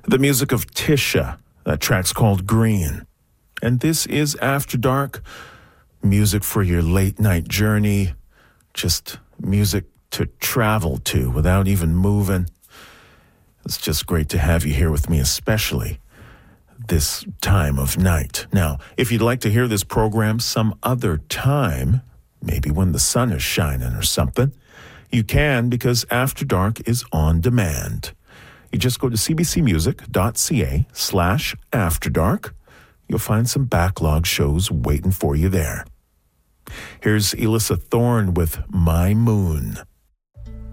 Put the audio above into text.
The music of Tisha. That track's called Green. And this is After Dark. Music for your late night journey. Just music to travel to without even moving. It's just great to have you here with me, especially this time of night. Now, if you'd like to hear this program some other time, maybe when the sun is shining or something, you can, because After Dark is on demand. You just go to cbcmusic.ca/afterdark. You'll find some backlog shows waiting for you there. Here's Elissa Thorne with My Moon.